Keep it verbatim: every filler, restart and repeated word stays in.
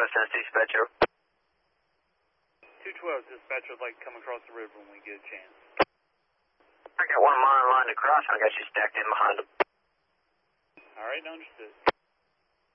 West Tennessee Dispatcher. two twelve, dispatcher would like to come across the river when we get a chance. I got one of mine lined to cross, and I got you stacked in behind them. Alright, understood.